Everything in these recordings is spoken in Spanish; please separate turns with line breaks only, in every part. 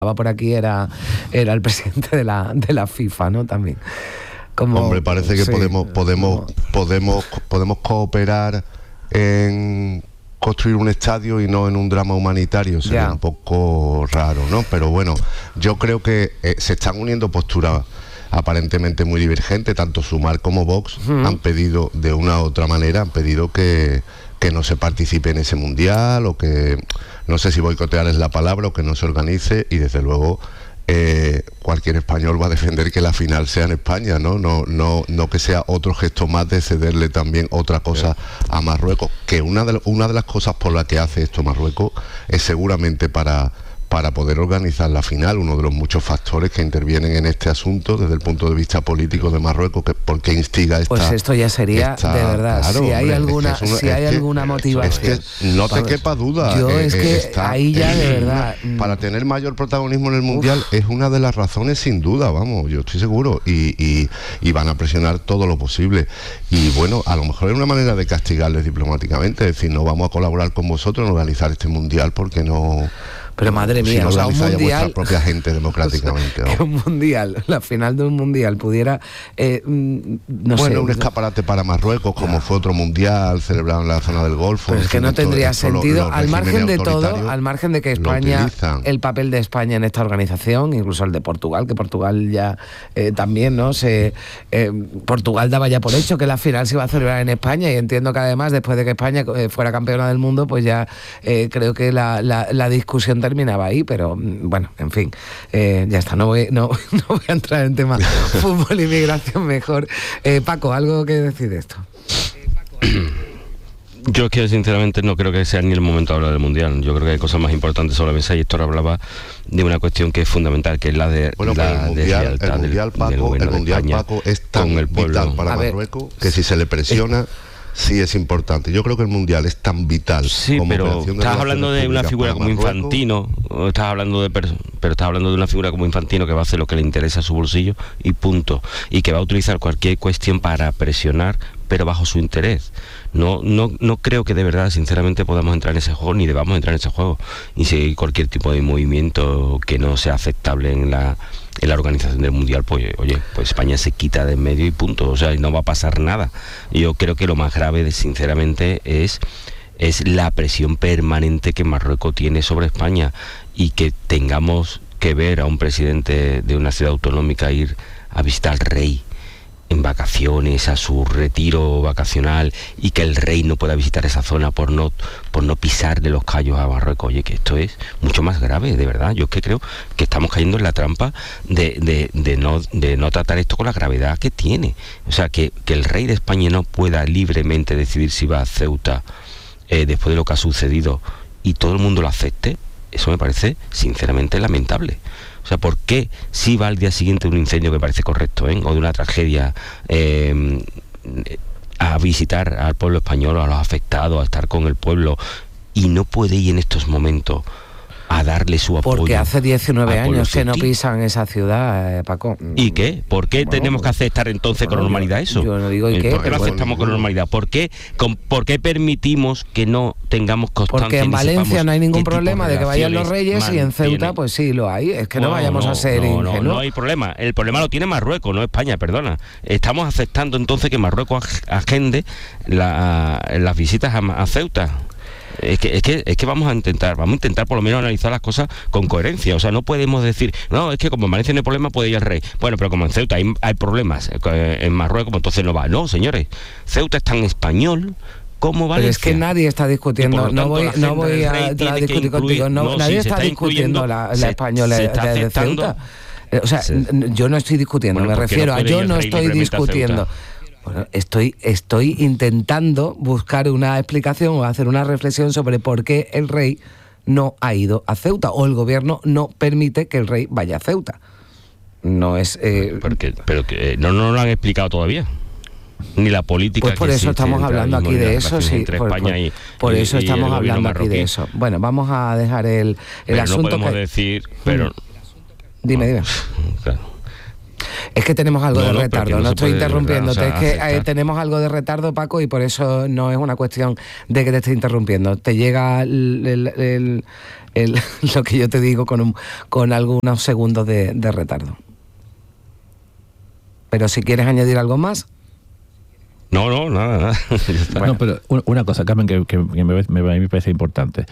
por aquí era el presidente de la FIFA, ¿no? También.
Hombre, parece que podemos cooperar en construir un estadio y no en un drama humanitario. Sería un poco raro, ¿no? Pero bueno, yo creo que se están uniendo posturas aparentemente muy divergentes. Tanto Sumar como Vox han pedido, de una u otra manera, que no se participe en ese mundial, o que, no sé si boicotear es la palabra, o que no se organice, y desde luego cualquier español va a defender que la final sea en España, no que sea otro gesto más de cederle también otra cosa a Marruecos, que una de las cosas por las que hace esto Marruecos es seguramente para poder organizar la final, uno de los muchos factores que intervienen en este asunto desde el punto de vista político de Marruecos, que por qué instiga esta...
Pues esto ya sería, de verdad, claro, si hay alguna motivación...
Es que no te quepa duda.
Ahí ya de verdad...
Para tener mayor protagonismo en el Mundial es una de las razones, sin duda, vamos, yo estoy seguro, y van a presionar todo lo posible. Y bueno, a lo mejor es una manera de castigarles diplomáticamente, es decir, no vamos a colaborar con vosotros en organizar este Mundial porque no...
Pero madre mía,
si no
un mundial,
vuestra propia gente democráticamente, ¿no?
Que un mundial, la final de un mundial pudiera,
un escaparate para Marruecos, como fue otro mundial celebrado en la zona del Golfo.
Pero es que no tendría sentido, al margen de todo, al margen de que España, el papel de España en esta organización, incluso el de Portugal, que Portugal ya también, ¿no? Portugal daba ya por hecho que la final se iba a celebrar en España, y entiendo que además, después de que España fuera campeona del mundo, pues ya creo que la discusión terminaba ahí, pero bueno, en fin, ya está, no voy a entrar en tema fútbol y migración mejor. Paco, ¿algo que decir de esto?
Yo es que sinceramente no creo que sea ni el momento de hablar del Mundial. Yo creo que hay cosas más importantes sobre la mesa, y Héctor hablaba de una cuestión que es fundamental, que es la de la deslealtad del gobierno de España
es tan vital para Marruecos que si se le presiona... Sí, es importante. Yo creo que el Mundial es tan vital.
Sí, pero estás hablando de una figura como Infantino, pero estás hablando de una figura como Infantino que va a hacer lo que le interesa a su bolsillo y punto, y que va a utilizar cualquier cuestión para presionar, pero bajo su interés. No creo que de verdad, sinceramente, podamos entrar en ese juego, ni debamos entrar en ese juego, y seguir cualquier tipo de movimiento que no sea aceptable en la organización del Mundial. Pues oye, pues España se quita de en medio y punto, o sea, no va a pasar nada. Yo creo que lo más grave, sinceramente, es la presión permanente que Marruecos tiene sobre España, y que tengamos que ver a un presidente de una ciudad autonómica ir a visitar al rey en vacaciones, a su retiro vacacional, y que el rey no pueda visitar esa zona por no pisar de los callos a Marruecos. Oye, que esto es mucho más grave, de verdad. Yo es que creo que estamos cayendo en la trampa de no tratar esto con la gravedad que tiene. O sea, que el rey de España no pueda libremente decidir si va a Ceuta después de lo que ha sucedido, y todo el mundo lo acepte, eso me parece sinceramente lamentable. O sea, ¿por qué si va al día siguiente de un incendio, que parece correcto, o de una tragedia, a visitar al pueblo español, a los afectados, a estar con el pueblo, y no puede ir en estos momentos a darle su apoyo?
Porque hace 19 años que no pisan esa ciudad, Paco.
¿Y qué? ¿Por qué tenemos que aceptar entonces con normalidad eso?
Yo no digo ¿y qué?
¿Por qué lo aceptamos con normalidad? ¿Por qué permitimos que no tengamos constancia?
Porque en Valencia no hay ningún problema de que vayan los reyes, y en Ceuta pues sí lo hay. Es que no vayamos a ser ingenuos.
No hay problema. El problema lo tiene Marruecos, no España, perdona. Estamos aceptando entonces que Marruecos agende las visitas a Ceuta. Es que vamos a intentar por lo menos analizar las cosas con coherencia. O sea, no podemos decir, no, es que como en Valencia no hay problema, puede ir el rey. Bueno, pero como en Ceuta hay problemas en Marruecos, pues entonces no va. No, señores, Ceuta es tan español como Valencia.
Pero es que nadie está discutiendo, no voy a discutir contigo, nadie está discutiendo la española de Ceuta. O sea, yo no estoy discutiendo, me refiero a yo no estoy discutiendo. Bueno, estoy intentando buscar una explicación o hacer una reflexión sobre por qué el rey no ha ido a Ceuta, o el gobierno no permite que el rey vaya a Ceuta. No es...
Pero que no lo han explicado todavía. Ni la política.
Pues por eso estamos hablando aquí de eso, sí. Por eso estamos hablando aquí de eso. Bueno, vamos a dejar el asunto.
No podemos decir, pero...
Dime.
Claro.
Es que tenemos algo de retardo, no estoy interrumpiéndote, es que tenemos algo de retardo, Paco, y por eso no es una cuestión de que te esté interrumpiendo. Te llega lo que yo te digo con algunos segundos de retardo. Pero si quieres añadir algo más...
No, nada.
Bueno, pero una cosa, Carmen, que me parece importante.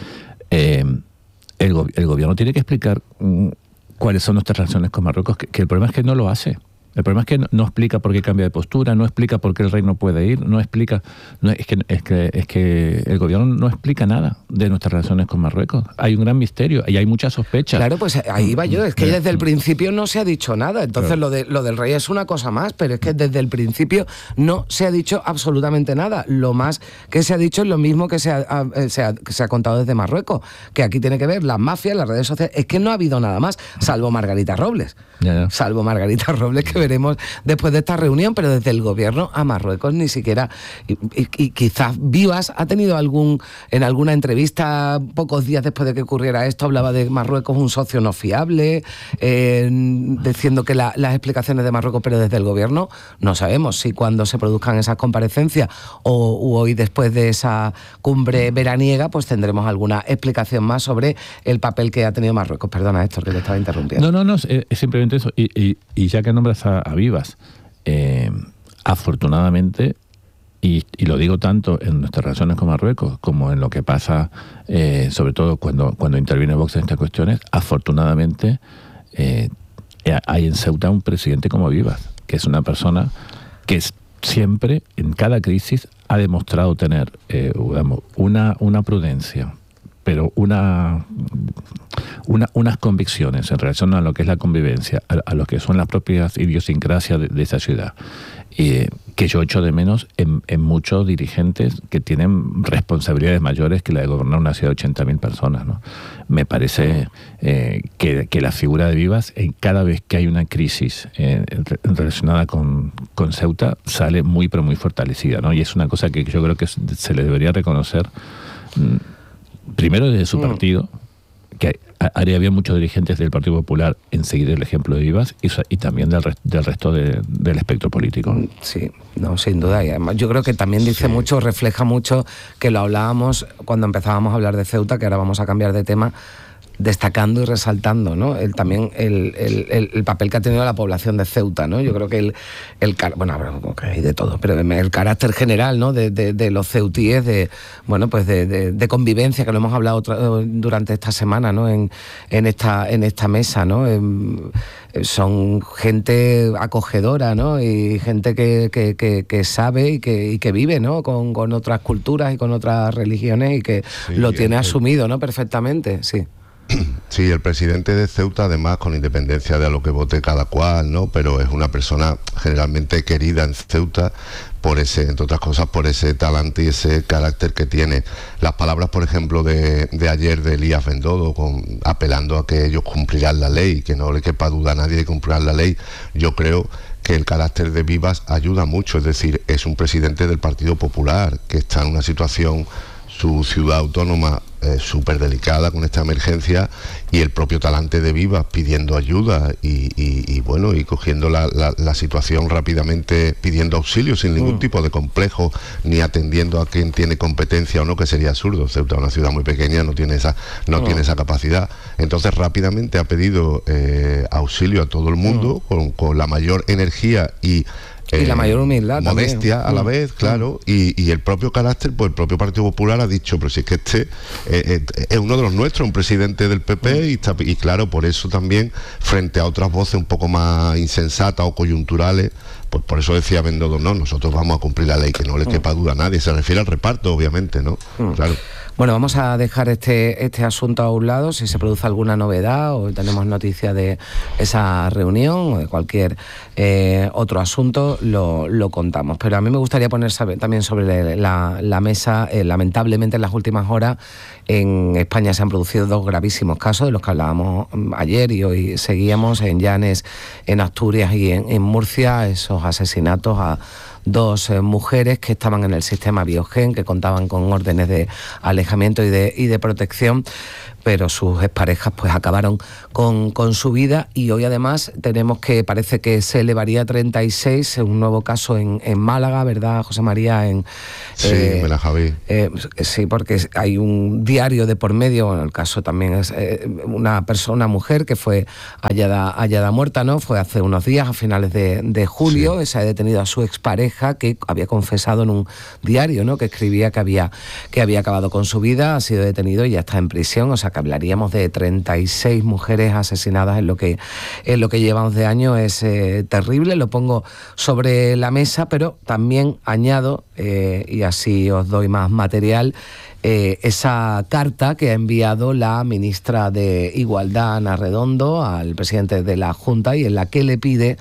El gobierno tiene que explicar cuáles son nuestras relaciones con Marruecos, que el problema es que no lo hace. El problema es que no explica por qué cambia de postura, no explica por qué el rey no puede ir, es que el gobierno no explica nada de nuestras relaciones con Marruecos. Hay un gran misterio y hay mucha sospecha.
Claro, pues ahí va yo, es que desde el principio no se ha dicho nada, entonces claro. Lo del rey es una cosa más, pero es que desde el principio no se ha dicho absolutamente nada. Lo más que se ha dicho es lo mismo que se ha contado desde Marruecos, que aquí tiene que ver las mafias, las redes sociales, es que no ha habido nada más, salvo Margarita Robles. Salvo Margarita Robles, que veremos después de esta reunión, pero desde el gobierno a Marruecos ni siquiera, y quizás Vivas ha tenido en alguna entrevista pocos días después de que ocurriera esto, hablaba de Marruecos un socio no fiable, diciendo que las explicaciones de Marruecos, pero desde el gobierno no sabemos si cuando se produzcan esas comparecencias u hoy después de esa cumbre veraniega, pues tendremos alguna explicación más sobre el papel que ha tenido Marruecos. Perdona, Héctor, que te estaba interrumpiendo.
No, es simplemente eso, y ya que nombras a Vivas, afortunadamente, y lo digo tanto en nuestras relaciones con Marruecos como en lo que pasa, sobre todo cuando interviene Vox en estas cuestiones, afortunadamente hay en Ceuta un presidente como Vivas, que es una persona que siempre, en cada crisis, ha demostrado tener una prudencia, pero unas convicciones en relación a lo que es la convivencia, a lo que son las propias idiosincrasias de esa ciudad, que yo echo de menos en muchos dirigentes que tienen responsabilidades mayores que la de gobernar una ciudad de 80.000 personas, ¿no? Me parece que la figura de Vivas, cada vez que hay una crisis relacionada con Ceuta, sale muy pero muy fortalecida, ¿no? Y es una cosa que yo creo que se le debería reconocer, primero desde su partido, que había muchos dirigentes del Partido Popular en seguir el ejemplo de Vivas, y también del resto del espectro político.
Sí, no, sin duda. Y además yo creo que también dice mucho, refleja mucho, que lo hablábamos cuando empezábamos a hablar de Ceuta, que ahora vamos a cambiar de tema, destacando y resaltando, ¿no? También el papel que ha tenido la población de Ceuta, ¿no? Yo creo que bueno, hay de todo, pero el carácter general, ¿no? de los ceutíes, de convivencia, que lo hemos hablado durante esta semana, ¿no? En esta mesa, ¿no? Son gente acogedora, ¿no? Y gente que sabe y que vive, ¿no? Con otras culturas y con otras religiones, y que lo tiene asumido, ¿no? Perfectamente, sí.
Sí, el presidente de Ceuta, además, con independencia de a lo que vote cada cual, ¿no? Pero es una persona generalmente querida en Ceuta entre otras cosas, por ese talante y ese carácter que tiene. Las palabras, por ejemplo, de ayer de Elías Bendodo, apelando a que ellos cumplirán la ley, que no le quepa duda a nadie de cumplir la ley, yo creo que el carácter de Vivas ayuda mucho. Es decir, es un presidente del Partido Popular que está en una situación, su ciudad autónoma, súper delicada con esta emergencia, y el propio talante de Vivas pidiendo ayuda y cogiendo la situación rápidamente, pidiendo auxilio sin ningún tipo de complejo, ni atendiendo a quien tiene competencia o no, que sería absurdo. Ceuta es una ciudad muy pequeña, no tiene esa capacidad. Entonces rápidamente ha pedido auxilio a todo el mundo, con la mayor energía y
la mayor humildad,
modestia
también.
A la vez, claro, y el propio carácter, pues el propio Partido Popular ha dicho, pero si es que es uno de los nuestros, un presidente del PP, y claro, por eso también, frente a otras voces un poco más insensatas o coyunturales, pues por eso decía Bendodo, no, nosotros vamos a cumplir la ley, que no le quepa duda a nadie. Se refiere al reparto, obviamente, ¿no? Claro.
Bueno, vamos a dejar este asunto a un lado. Si se produce alguna novedad o tenemos noticia de esa reunión o de cualquier otro asunto, lo contamos. Pero a mí me gustaría poner también sobre la mesa, lamentablemente en las últimas horas en España se han producido 2 gravísimos casos de los que hablábamos ayer y hoy seguíamos, en Llanes, en Asturias y en Murcia, esos asesinatos a 2 mujeres que estaban en el sistema Biogen, que contaban con órdenes de alejamiento y de protección. pero sus exparejas pues acabaron con su vida, y hoy además tenemos que parece que se elevaría a 36, un nuevo caso en Málaga, ¿verdad, José María?
Sí, me la Javi.
Sí, porque hay un diario de por medio. Bueno, el caso también es una mujer que fue hallada muerta, ¿no? Fue hace unos días, a finales de julio, se ha detenido a su expareja, que había confesado en un diario, ¿no?, que escribía que había acabado con su vida, ha sido detenido y ya está en prisión. O sea, que hablaríamos de 36 mujeres asesinadas en lo que llevamos de año. Es terrible, lo pongo sobre la mesa, pero también añado, y así os doy más material, esa carta que ha enviado la ministra de Igualdad, Ana Redondo, al presidente de la Junta, y en la que le pide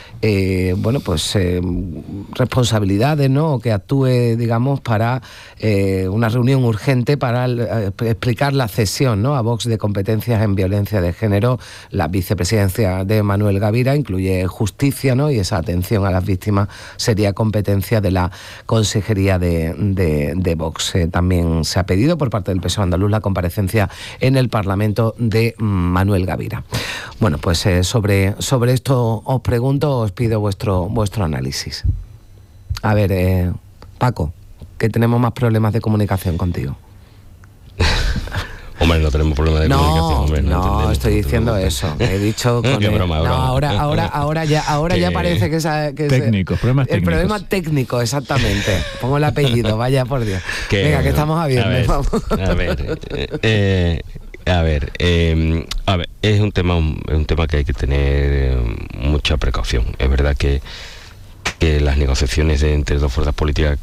responsabilidades, ¿no?, o que actúe, digamos, para una reunión urgente para explicar la cesión, ¿no?, a Vox de competencias en violencia de género. La vicepresidencia de Manuel Gavira incluye justicia, ¿no?, y esa atención a las víctimas sería competencia de la Consejería de Vox. También se ha pedido por parte del PSOE andaluz la comparecencia en el Parlamento de Manuel Gavira. Bueno, pues sobre esto os pregunto, os pido vuestro análisis. A ver, Paco, que tenemos más problemas de comunicación contigo.
Hombre, no tenemos problemas de comunicación. Hombre,
no estoy diciendo eso. He dicho con
broma.
Ahora ya parece que
técnicos, problemas técnicos.
El problema técnico, exactamente. Pongo el apellido, vaya por Dios. Venga, que estamos a viernes.
A ver, es un tema que hay que tener mucha precaución. Es verdad que las negociaciones entre dos fuerzas políticas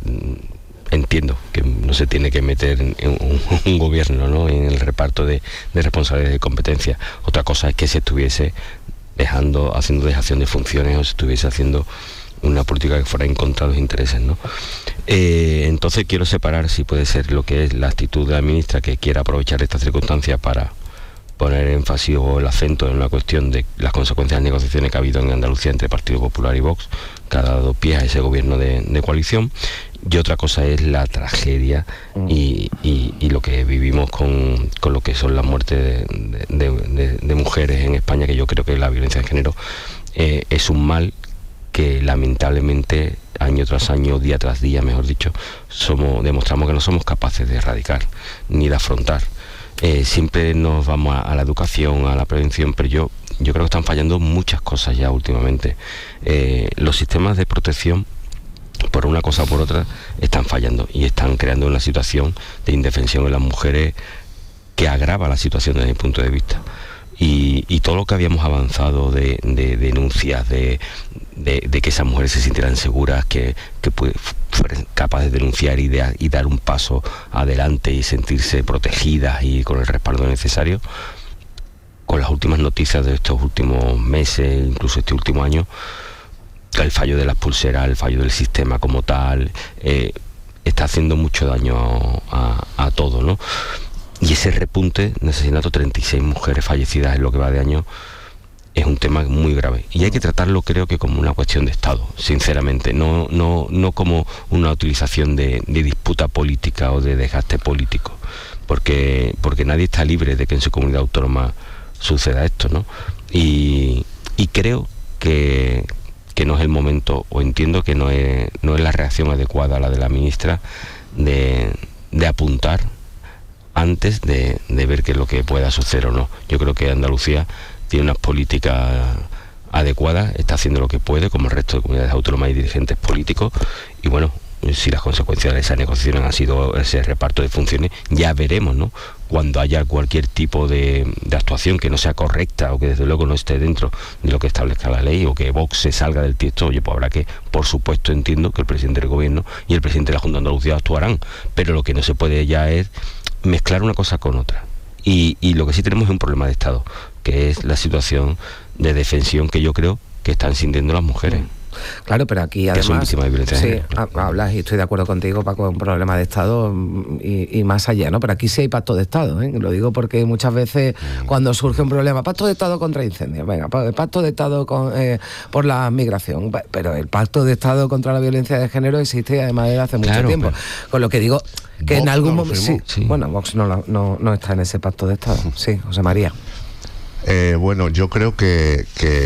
entiendo que no se tiene que meter en un gobierno, ¿no?, en el reparto de responsabilidades de competencia. Otra cosa es que se estuviese haciendo dejación de funciones, o se estuviese haciendo una política que fuera en contra de los intereses, ¿no? Entonces quiero separar, si puede ser, lo que es la actitud de la ministra, que quiera aprovechar estas circunstancias para poner énfasis o el acento en la cuestión de las consecuencias de las negociaciones que ha habido en Andalucía entre Partido Popular y Vox, que ha dado pie a ese gobierno de coalición. Y otra cosa es la tragedia y lo que vivimos con lo que son las muertes de mujeres en España, que yo creo que la violencia de género es un mal que lamentablemente año tras año, día tras día, mejor dicho, demostramos que no somos capaces de erradicar ni de afrontar. Siempre nos vamos a la educación, a la prevención, pero yo creo que están fallando muchas cosas ya últimamente. Los sistemas de protección, por una cosa o por otra, están fallando y están creando una situación de indefensión en las mujeres que agrava la situación desde mi punto de vista. Y todo lo que habíamos avanzado de denuncias, de que esas mujeres se sintieran seguras, que fueran capaces de denunciar y dar un paso adelante y sentirse protegidas y con el respaldo necesario, con las últimas noticias de estos últimos meses, incluso este último año, el fallo de las pulseras, el fallo del sistema como tal, está haciendo mucho daño a todo, ¿no? Y ese repunte de asesinato, 36 mujeres fallecidas en lo que va de año, es un tema muy grave. Y hay que tratarlo, creo que como una cuestión de Estado, sinceramente, no como una utilización de disputa política o de desgaste político, porque nadie está libre de que en su comunidad autónoma suceda esto, ¿no? Y creo que no es el momento, o entiendo que no es la reacción adecuada a la de la ministra de apuntar antes de ver qué es lo que pueda suceder o no. Yo creo que Andalucía tiene unas políticas adecuadas, está haciendo lo que puede, como el resto de comunidades autónomas y dirigentes políticos, y bueno, si las consecuencias de esa negociación han sido ese reparto de funciones, ya veremos, ¿no?, cuando haya cualquier tipo de actuación que no sea correcta o que desde luego no esté dentro de lo que establezca la ley, o que Vox se salga del texto. Oye, pues habrá que, por supuesto, entiendo que el presidente del gobierno y el presidente de la Junta de Andalucía actuarán, pero lo que no se puede ya es mezclar una cosa con otra. Y lo que sí tenemos es un problema de Estado, que es la situación de defensión que yo creo que están sintiendo las mujeres.
Claro, pero aquí además hablas, y estoy de acuerdo contigo, Paco, es un problema de Estado y más allá, ¿no? Pero aquí sí hay pacto de Estado, ¿eh? Lo digo porque muchas veces cuando surge un problema, pacto de Estado contra incendios, venga, pacto de Estado por la migración, pero el pacto de Estado contra la violencia de género existe además desde hace mucho tiempo. Con lo que digo que Vox en algún momento... Sí. Bueno, Vox no está en ese pacto de Estado. Sí, José María.
Bueno, yo creo que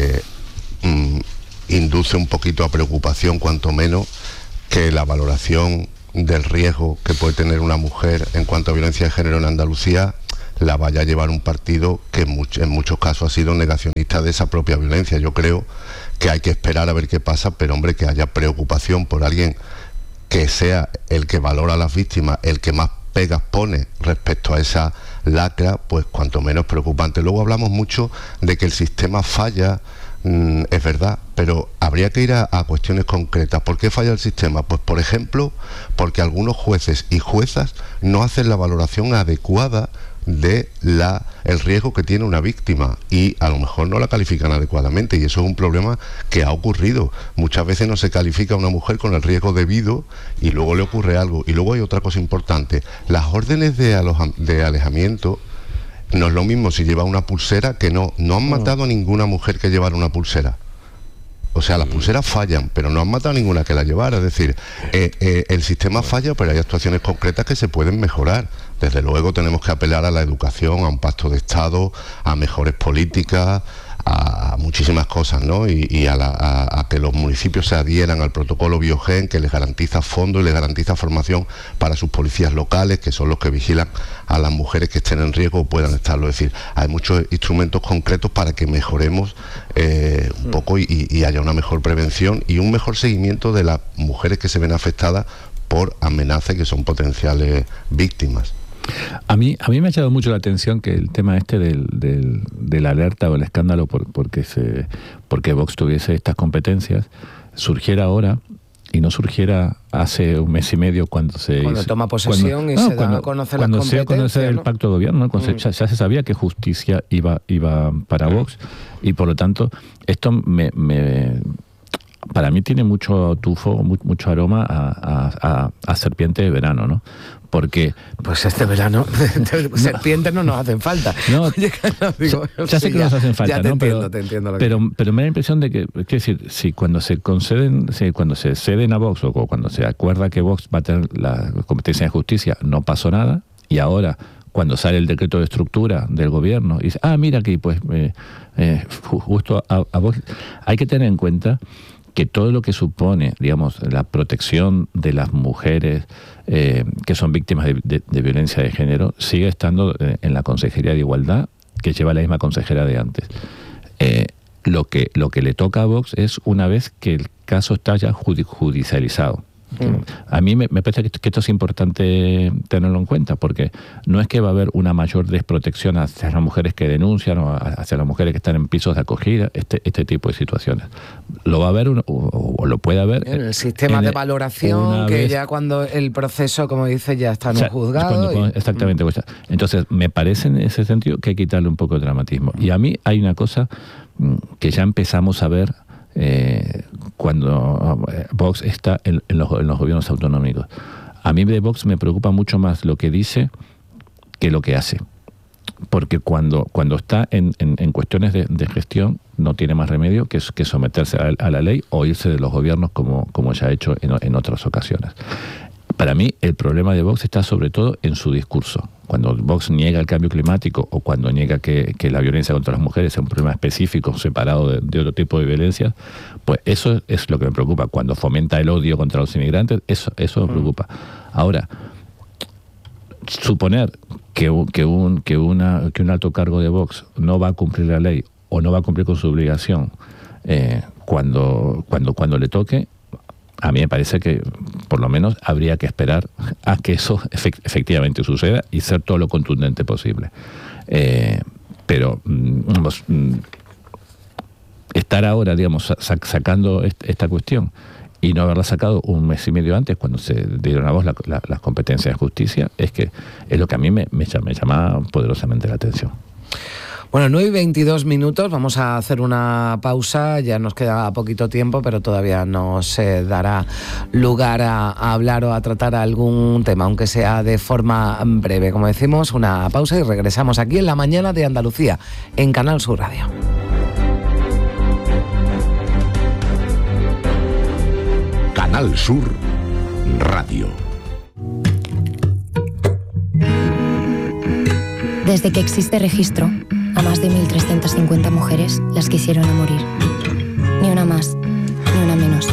induce un poquito a preocupación, cuanto menos, que la valoración del riesgo que puede tener una mujer en cuanto a violencia de género en Andalucía la vaya a llevar un partido que en muchos casos ha sido negacionista de esa propia violencia. Yo creo que hay que esperar a ver qué pasa, pero hombre, que haya preocupación por alguien que sea el que valora a las víctimas, el que más pegas pone respecto a esa lacra, pues cuanto menos preocupante. Luego hablamos mucho de que el sistema falla, es verdad, pero habría que ir a cuestiones concretas. ¿Por qué falla el sistema? Pues por ejemplo, porque algunos jueces y juezas no hacen la valoración adecuada de el riesgo que tiene una víctima y a lo mejor no la califican adecuadamente, y eso es un problema que ha ocurrido. Muchas veces no se califica a una mujer con el riesgo debido y luego le ocurre algo. Y luego hay otra cosa importante: las órdenes de alejamiento no es lo mismo si lleva una pulsera que no han matado a ninguna mujer que llevara una pulsera. O sea, las pulseras fallan, pero no han matado a ninguna que la llevara. Es decir, el sistema falla, pero hay actuaciones concretas que se pueden mejorar. Desde luego tenemos que apelar a la educación, a un pacto de Estado, a mejores políticas, a muchísimas cosas, ¿no? Y a que los municipios se adhieran al protocolo Biogen, que les garantiza fondos y les garantiza formación para sus policías locales, que son los que vigilan a las mujeres que estén en riesgo o puedan estarlo. Es decir, hay muchos instrumentos concretos para que mejoremos un poco y haya una mejor prevención y un mejor seguimiento de las mujeres que se ven afectadas por amenazas y que son potenciales víctimas.
A mí me ha llamado mucho la atención que el tema del alerta o el escándalo porque Vox tuviese estas competencias surgiera ahora y no surgiera hace un mes y medio cuando
toma posesión y se da a conocer las competencias. Cuando se a conocer
el pacto de gobierno, ya se sabía que justicia iba para Vox, y por lo tanto esto para mí tiene mucho tufo, mucho aroma a serpiente de verano, ¿no? Porque...
Pues este verano serpientes no nos hacen falta.
No, ya sé que nos hacen falta, ¿no?
Te entiendo
pero me da la impresión de que, es decir, si cuando se ceden a Vox o cuando se acuerda que Vox va a tener la competencia de justicia, no pasó nada, y ahora cuando sale el decreto de estructura del gobierno y dice, mira aquí, pues justo a Vox, hay que tener en cuenta que todo lo que supone, digamos, la protección de las mujeres que son víctimas de violencia de género sigue estando en la Consejería de Igualdad, que lleva la misma consejera de antes. Lo que le toca a Vox es una vez que el caso está ya judicializado. A mí me parece que esto es importante tenerlo en cuenta, porque no es que va a haber una mayor desprotección hacia las mujeres que denuncian o hacia las mujeres que están en pisos de acogida, este tipo de situaciones. Lo va a haber o lo puede haber
en el sistema de valoración, que ya cuando el proceso, como dice, ya está en un juzgado.
Exactamente. Entonces, me parece en ese sentido que hay que quitarle un poco de dramatismo. Y a mí hay una cosa que ya empezamos a ver cuando Vox está en los gobiernos autonómicos. A mí de Vox me preocupa mucho más lo que dice que lo que hace, porque cuando está en cuestiones de gestión no tiene más remedio que someterse a la ley o irse de los gobiernos como ya ha hecho en otras ocasiones. Para mí el problema de Vox está sobre todo en su discurso. Cuando Vox niega el cambio climático o cuando niega que la violencia contra las mujeres es un problema específico, separado de otro tipo de violencia, pues eso es lo que me preocupa. Cuando fomenta el odio contra los inmigrantes, eso me preocupa. Ahora, suponer que un alto cargo de Vox no va a cumplir la ley o no va a cumplir con su obligación cuando le toque, a mí me parece que por lo menos habría que esperar a que eso efectivamente suceda y ser todo lo contundente posible. Pero estar ahora, digamos, sacando esta cuestión y no haberla sacado un mes y medio antes, cuando se dieron a Vox las competencias de justicia, es lo que a mí me llama poderosamente la atención.
Bueno, 9:22, vamos a hacer una pausa, ya nos queda poquito tiempo, pero todavía nos dará lugar a hablar o a tratar algún tema, aunque sea de forma breve. Como decimos, una pausa y regresamos aquí en La Mañana de Andalucía, en Canal Sur Radio.
Canal Sur Radio.
Desde que existe registro, a más de 1.350 mujeres las quisieron a morir. Ni una más, ni una menos.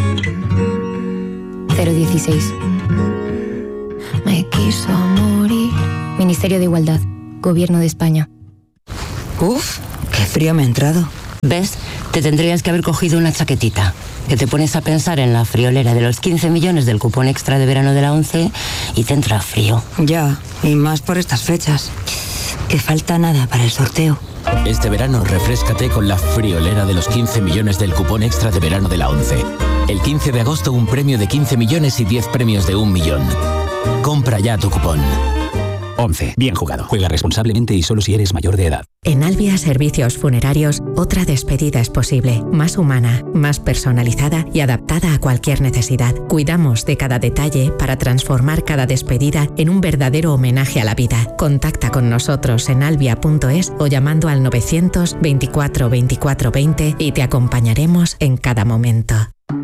016. Me quiso morir. Ministerio de Igualdad, Gobierno de España.
Uf, qué frío me ha entrado. ¿Ves? Te tendrías que haber cogido una chaquetita. Que te pones a pensar en la friolera de los 15 millones del cupón extra de verano de la ONCE y te entra frío.
Ya, y más por estas fechas. Que falta nada para el sorteo.
Este verano refréscate con la friolera de los 15 millones del cupón extra de verano de la ONCE. El 15 de agosto un premio de 15 millones y 10 premios de 1 millón. Compra ya tu cupón. ONCE. Bien jugado. Juega responsablemente y solo si eres mayor de edad.
En Albia Servicios Funerarios, otra despedida es posible. Más humana, más personalizada y adaptada a cualquier necesidad. Cuidamos de cada detalle para transformar cada despedida en un verdadero homenaje a la vida. Contacta con nosotros en albia.es o llamando al 924 24 20 y te acompañaremos en cada momento.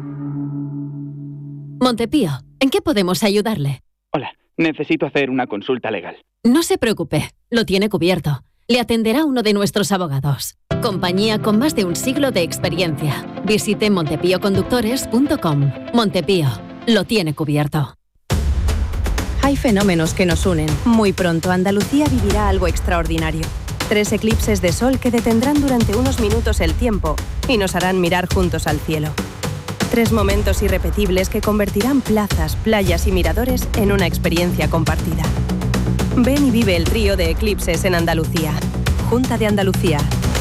Montepío, ¿en qué podemos ayudarle?
Hola, necesito hacer una consulta legal.
No se preocupe, lo tiene cubierto. Le atenderá uno de nuestros abogados. Compañía con más de un siglo de experiencia. Visite montepíoconductores.com. Montepío, lo tiene cubierto.
Hay fenómenos que nos unen. Muy pronto Andalucía vivirá algo extraordinario. 3 eclipses de sol que detendrán durante unos minutos el tiempo y nos harán mirar juntos al cielo. 3 momentos irrepetibles que convertirán plazas, playas y miradores en una experiencia compartida. Ven y vive el trío de eclipses en Andalucía. Junta de Andalucía.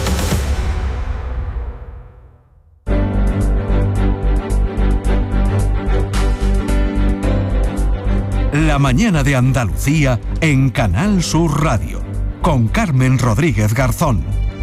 La Mañana de Andalucía en Canal Sur Radio, con Carmen Rodríguez Garzón.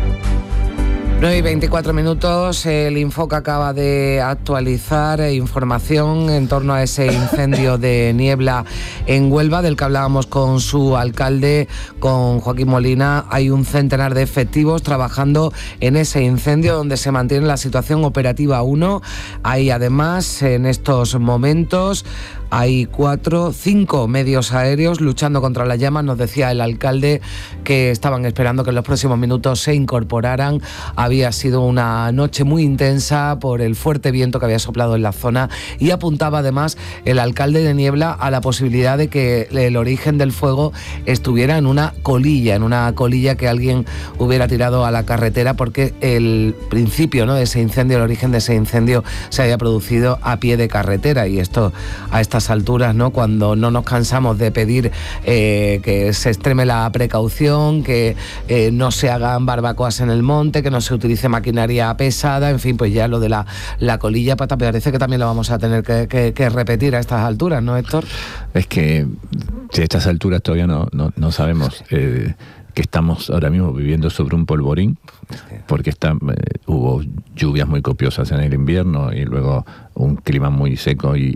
9:24, el Infoca acaba de actualizar información en torno a ese incendio de Niebla en Huelva, del que hablábamos con su alcalde, con Joaquín Molina. Hay un centenar de efectivos trabajando en ese incendio, donde se mantiene la situación operativa 1. Hay además en estos momentos hay 5 medios aéreos luchando contra las llamas. Nos decía el alcalde que estaban esperando que en los próximos minutos se incorporaran. Había sido una noche muy intensa por el fuerte viento que había soplado en la zona, y apuntaba además el alcalde de Niebla a la posibilidad de que el origen del fuego estuviera en una colilla que alguien hubiera tirado a la carretera, porque el principio, ¿no?, de ese incendio, el origen de ese incendio se había producido a pie de carretera, y esto a estas alturas, ¿no?, cuando no nos cansamos de pedir que se extreme la precaución, que no se hagan barbacoas en el monte, que no se utilice maquinaria pesada, en fin, pues ya lo de la colilla pata parece que también lo vamos a tener que repetir a estas alturas, ¿no, Héctor?
Es que a estas alturas todavía no sabemos que estamos ahora mismo viviendo sobre un polvorín, porque hubo lluvias muy copiosas en el invierno y luego un clima muy seco y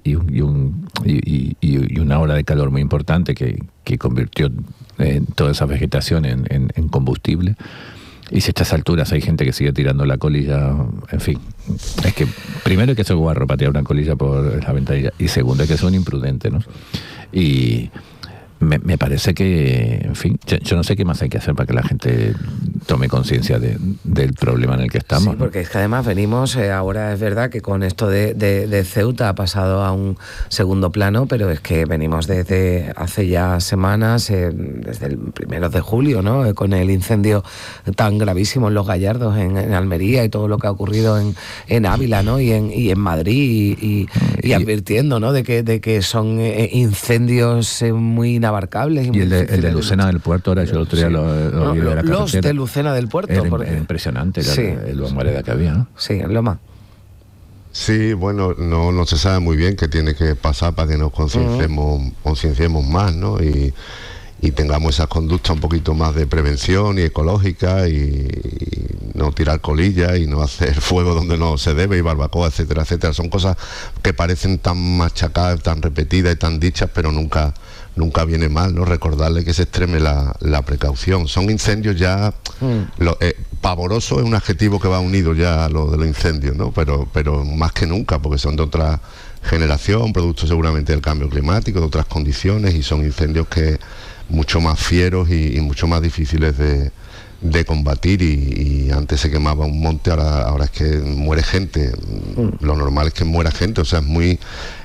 una ola de calor muy importante que convirtió toda esa vegetación en combustible. Y si a estas alturas hay gente que sigue tirando la colilla, en fin, es que primero hay que ser guarro para tirar una colilla por la ventanilla, y segundo hay que ser un imprudente, ¿no? Y me parece que, en fin, yo no sé qué más hay que hacer para que la gente tome conciencia del problema en el que estamos.
Sí, porque es que además venimos, ahora es verdad que con esto de Ceuta ha pasado a un segundo plano, pero es que venimos desde hace ya semanas, desde el 1 de julio, ¿no?, con el incendio tan gravísimo en Los Gallardos, en Almería, y todo lo que ha ocurrido en Ávila, ¿no?, y en Madrid, y advirtiendo, ¿no?, de que son incendios muy inabarcables.
Y el de Lucena del Puerto, ahora yo el otro día lo vi de la carretera.
Los de Lucena del Puerto.
Era impresionante el bombardeo que había, ¿no?
Sí, en Loma.
Sí, bueno, no se sabe muy bien qué tiene que pasar para que nos concienciemos más, ¿no? tengamos esas conductas un poquito más de prevención y ecológica, y no tirar colillas y no hacer fuego donde no se debe, y barbacoa, etcétera, etcétera. Son cosas que parecen tan machacadas, tan repetidas y tan dichas, pero nunca viene mal, ¿no? Recordarle que se extreme la precaución. Son incendios ya... pavoroso es un adjetivo que va unido ya a lo de los incendios, ¿no? Pero más que nunca, porque son de otra generación, producto seguramente del cambio climático, de otras condiciones, y son incendios que mucho más fieros y mucho más difíciles de combatir, y antes se quemaba un monte, ahora es que muere gente. Lo normal es que muera gente, o sea, es muy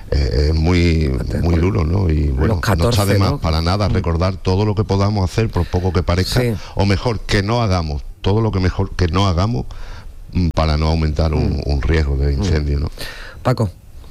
duro, ¿no? Y bueno, 14, no está de más, ¿no? Para nada recordar todo lo que podamos hacer, por poco que parezca, o mejor, que no hagamos, todo lo que mejor que no hagamos, para no aumentar un riesgo de incendio, ¿no?
Paco.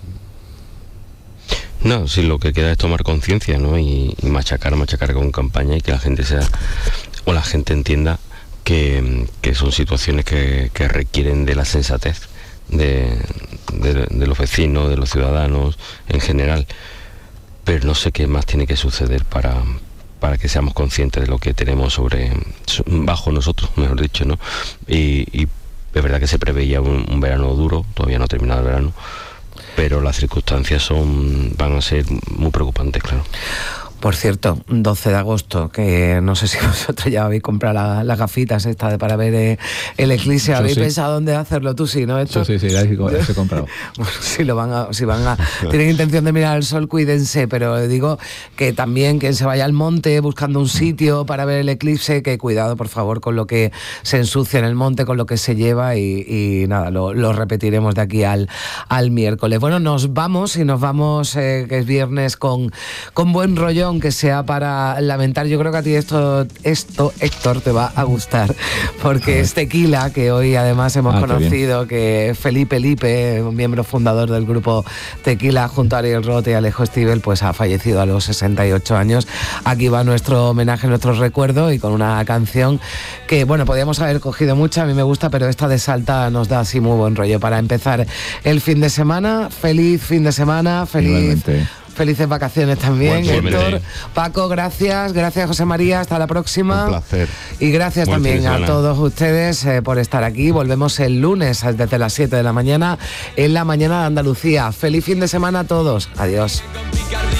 No, sí, lo que queda es tomar conciencia, ¿no? Y machacar con campaña, y que la gente la gente entienda que son situaciones que requieren de la sensatez de los vecinos, de los ciudadanos en general. Pero no sé qué más tiene que suceder para que seamos conscientes de lo que tenemos bajo nosotros, mejor dicho, ¿no? Y es verdad que se preveía un verano duro, todavía no ha terminado el verano, pero las circunstancias van a ser muy preocupantes, claro.
Por cierto, 12 de agosto, que no sé si vosotros ya habéis comprado las gafitas estas para ver el eclipse. ¿Habéis pensado dónde hacerlo? Tú sí, ¿no? ¿Esto?
Sí, ya he comprado.
Bueno, si van a tienen intención de mirar el sol, cuídense, pero digo que también quien se vaya al monte buscando un sitio para ver el eclipse, que cuidado, por favor, con lo que se ensucia en el monte, con lo que se lleva, y nada, lo repetiremos de aquí al miércoles. Bueno, nos vamos, que es viernes, con buen rollo, aunque sea para lamentar. Yo creo que a ti esto Héctor, te va a gustar, porque es Tequila, que hoy además hemos conocido que Felipe Lipe, un miembro fundador del grupo Tequila, junto a Ariel Roth y Alejo Stivel, pues ha fallecido a los 68 años. Aquí va nuestro homenaje, nuestro recuerdo, y con una canción que, bueno, podíamos haber cogido mucha, a mí me gusta, pero esta de Salta nos da así muy buen rollo para empezar el fin de semana. Feliz fin de semana, felices vacaciones también, Héctor. Paco, gracias José María, hasta la próxima.
Un placer.
Y gracias también a todos ustedes por estar aquí. Volvemos el lunes desde las 7 de la mañana en La Mañana de Andalucía. Feliz fin de semana a todos. Adiós.